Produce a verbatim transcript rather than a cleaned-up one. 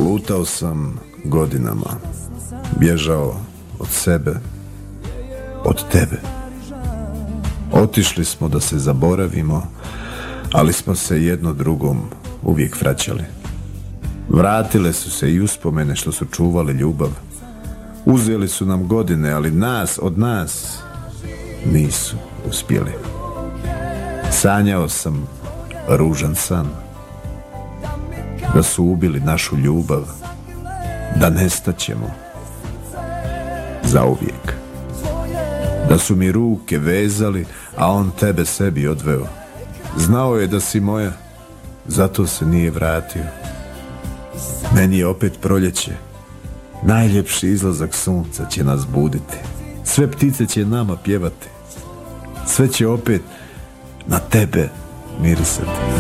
Lutao sam godinama, bježao od sebe, od tebe. Otišli smo da se zaboravimo, ali smo se jedno drugom uvijek vraćali. Vratile su se i uspomene što su čuvali ljubav. Uzeli su nam godine, ali nas, od nas, nisu uspjeli. Sanjao sam ružan san, da su ubili našu ljubav, da nestaćemo zauvijek. Da su mi ruke vezali, a on tebe sebi odveo. Znao je da si moja, zato se nije vratio. Meni je opet proljeće. Najljepši izlazak sunca će nas buditi. Sve ptice će nama pjevati. Sve će opet na tebe mirisati.